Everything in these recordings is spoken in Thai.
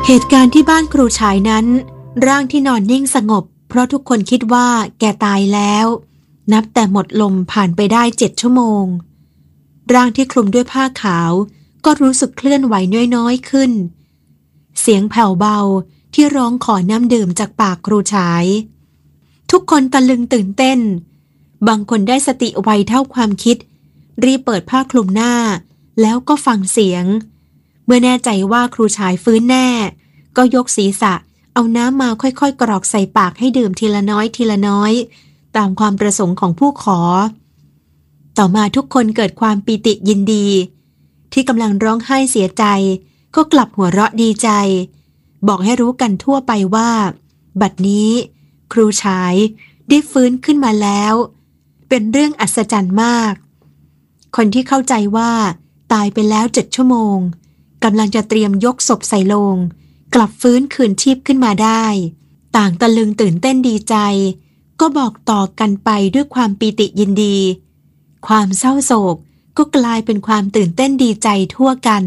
เหตุการณ์ที่บ้านครูฉายนั้นร่างที่นอนนิ่งสงบเพราะทุกคนคิดว่าแกตายแล้วนับแต่หมดลมผ่านไปได้7 ชั่วโมงร่างที่คลุมด้วยผ้าขาวก็รู้สึกเคลื่อนไหวน้อยๆขึ้นเสียงแผ่วเบาที่ร้องขอน้ำดื่มจากปากครูฉายทุกคนตะลึงตื่นเต้นบางคนได้สติไวเท่าความคิดรีบเปิดผ้าคลุมหน้าแล้วก็ฟังเสียงเมื่อแน่ใจว่าครูฉายฟื้นแน่ก็ยกศีรษะเอาน้ำมาค่อยๆกรอกใส่ปากให้ดื่มทีละน้อยทีละน้อยตามความประสงค์ของผู้ขอต่อมาทุกคนเกิดความปิติยินดีที่กำลังร้องไห้เสียใจก็กลับหัวเราะดีใจบอกให้รู้กันทั่วไปว่าบัดนี้ครูฉายได้ฟื้นขึ้นมาแล้วเป็นเรื่องอัศจรรย์มากคนที่เข้าใจว่าตายไปแล้ว7 ชั่วโมงกำลังจะเตรียมยกศพใส่โลงกลับฟื้นคืนชีพขึ้นมาได้ต่างตะลึงตื่นเต้นดีใจก็บอกต่อกันไปด้วยความปีติยินดีความเศร้าโศกก็กลายเป็นความตื่นเต้นดีใจทั่วกัน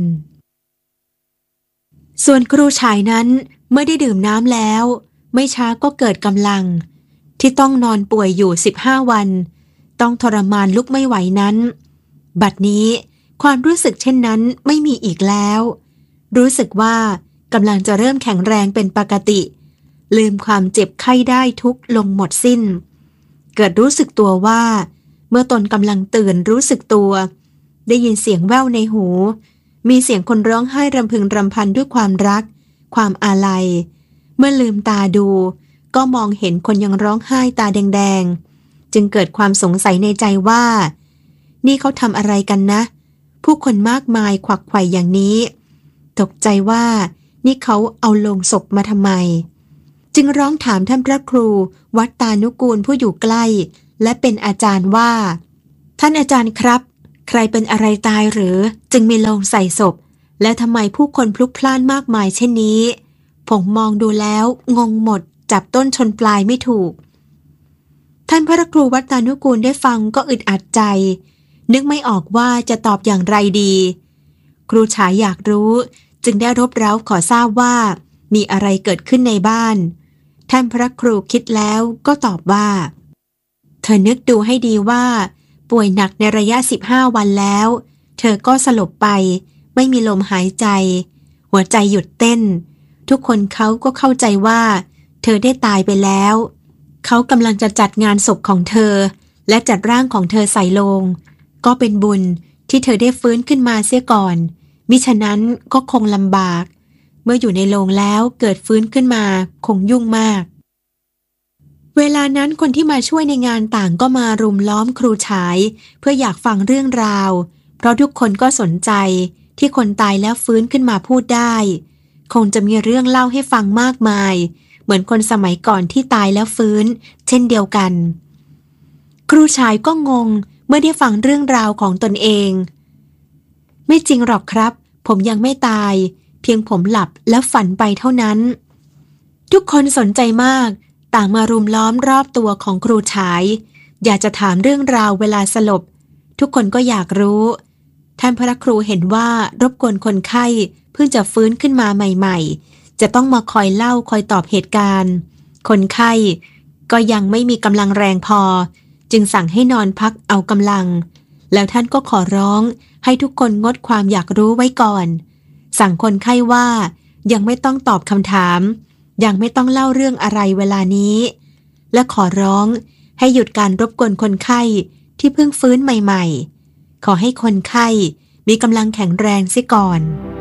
ส่วนครูฉายนั้นเมื่อได้ดื่มน้ำแล้วไม่ช้าก็เกิดกำลังที่ต้องนอนป่วยอยู่15 วันต้องทรมานลุกไม่ไหวนั้นบัดนี้ความรู้สึกเช่นนั้นไม่มีอีกแล้วรู้สึกว่ากำลังจะเริ่มแข็งแรงเป็นปกติลืมความเจ็บไข้ได้ทุกลงหมดสิ้นเกิดรู้สึกตัวว่าเมื่อตนกำลังตื่นรู้สึกตัวได้ยินเสียงแว่วในหูมีเสียงคนร้องไห้รำพึงรำพันด้วยความรักความอาลัยเมื่อลืมตาดูก็มองเห็นคนยังร้องไห้ตาแดงๆจึงเกิดความสงสัยในใจว่านี่เขาทำอะไรกันนะผู้คนมากมายขวักไขว่อย่างนี้ตกใจว่านี่เขาเอาโลงศพมาทำไมจึงร้องถามท่านพระครูวัดตานุกูลผู้อยู่ใกล้และเป็นอาจารย์ว่าท่านอาจารย์ครับใครเป็นอะไรตายหรือจึงมีโลงใส่ศพและทำไมผู้คนพลุกพล่านมากมายเช่นนี้ผมมองดูแล้วงงหมดจับต้นชนปลายไม่ถูกท่านพระครูวัดตานุกูลได้ฟังก็อึดอัดใจนึกไม่ออกว่าจะตอบอย่างไรดีครูฉายอยากรู้จึงได้รบเร้าขอทราบว่ามีอะไรเกิดขึ้นในบ้านท่านพระครูคิดแล้วก็ตอบว่าเธอนึกดูให้ดีว่าป่วยหนักในระยะ15 วันแล้วเธอก็สลบไปไม่มีลมหายใจหัวใจหยุดเต้นทุกคนเขาก็เข้าใจว่าเธอได้ตายไปแล้วเขากำลังจะจัดงานศพของเธอและจัดร่างของเธอใส่โลงก็เป็นบุญที่เธอได้ฟื้นขึ้นมาเสียก่อนมิฉะนั้นก็คงลำบากเมื่ออยู่ในโลงแล้วเกิดฟื้นขึ้นมาคงยุ่งมากเวลานั้นคนที่มาช่วยในงานต่างก็มารุมล้อมครูฉายเพื่ออยากฟังเรื่องราวเพราะทุกคนก็สนใจที่คนตายแล้วฟื้นขึ้นมาพูดได้คงจะมีเรื่องเล่าให้ฟังมากมายเหมือนคนสมัยก่อนที่ตายแล้วฟื้นเช่นเดียวกันครูฉายก็งงเมื่อได้ฟังเรื่องราวของตนเองไม่จริงหรอกครับผมยังไม่ตายเพียงผมหลับแล้วฝันไปเท่านั้นทุกคนสนใจมากต่างมารุมล้อมรอบตัวของครูฉายอยากจะถามเรื่องราวเวลาสลบทุกคนก็อยากรู้ท่านพระครูเห็นว่ารบกวนคนไข้เพิ่งจะฟื้นขึ้นมาใหม่ๆจะต้องมาคอยเล่าคอยตอบเหตุการณ์คนไข้ก็ยังไม่มีกำลังแรงพอจึงสั่งให้นอนพักเอากำลังแล้วท่านก็ขอร้องให้ทุกคนงดความอยากรู้ไว้ก่อนสั่งคนไข้ว่ายังไม่ต้องตอบคำถามยังไม่ต้องเล่าเรื่องอะไรเวลานี้และขอร้องให้หยุดการรบกวนคนไข้ที่เพิ่งฟื้นใหม่ๆขอให้คนไข้มีกำลังแข็งแรงเสียก่อน